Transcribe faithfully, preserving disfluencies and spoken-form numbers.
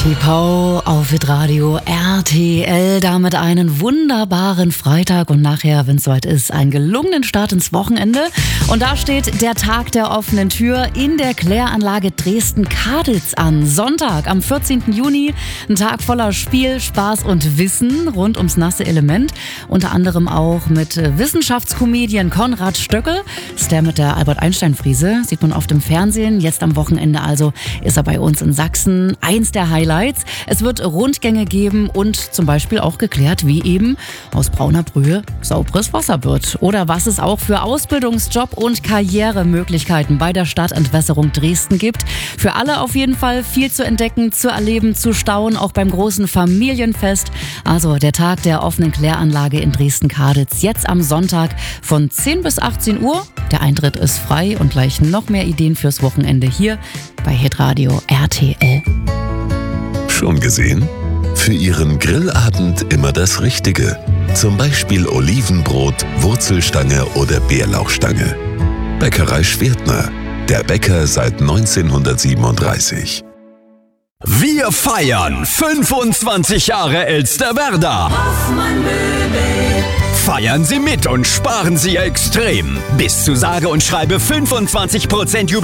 Katy Pau auf Hitradio R T L. Damit einen wunderbaren Freitag und nachher, wenn es soweit ist, einen gelungenen Start ins Wochenende. Und da steht der Tag der offenen Tür in der Kläranlage Dresden-Kaditz an. Sonntag am vierzehnten Juni. Ein Tag voller Spiel, Spaß und Wissen rund ums nasse Element. Unter anderem auch mit Wissenschaftskomedian Konrad Stöckel. Ist der mit der Albert-Einstein-Friese. Sieht man oft im Fernsehen. Jetzt am Wochenende also ist er bei uns in Sachsen. Eins der Highlights. Es wird Rundgänge geben und zum Beispiel auch geklärt, wie eben aus brauner Brühe sauberes Wasser wird. Oder was es auch für Ausbildungsjob und Karrieremöglichkeiten bei der Stadtentwässerung Dresden gibt. Für alle auf jeden Fall viel zu entdecken, zu erleben, zu staunen, auch beim großen Familienfest. Also der Tag der offenen Kläranlage in Dresden-Kaditz. Jetzt am Sonntag von zehn bis achtzehn Uhr. Der Eintritt ist frei und gleich noch mehr Ideen fürs Wochenende hier bei Hitradio R T L. Schon gesehen? Für Ihren Grillabend immer das Richtige. Zum Beispiel Olivenbrot, Wurzelstange oder Bärlauchstange. Bäckerei Schwertner. Der Bäcker seit neunzehnhundertsiebenunddreißig. Wir feiern fünfundzwanzig Jahre Elsterwerda. Hoffmann Möbel. Feiern Sie mit und sparen Sie extrem. Bis zu sage und schreibe fünfundzwanzig Prozent